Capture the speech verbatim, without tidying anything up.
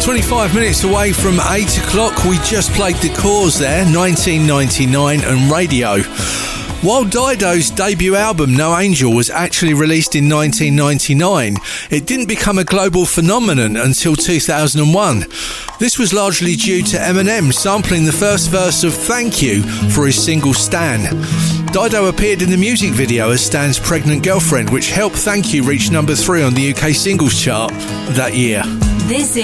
twenty-five minutes away from eight o'clock. We just played The Cause there, nineteen ninety-nine, and Radio. While Dido's debut album, No Angel, was actually released in nineteen ninety-nine, it didn't become a global phenomenon until two thousand one. This was largely due to Eminem sampling the first verse of Thank You for his single Stan. Dido appeared in the music video as Stan's pregnant girlfriend, which helped Thank You reach number three on the U K singles chart that year. This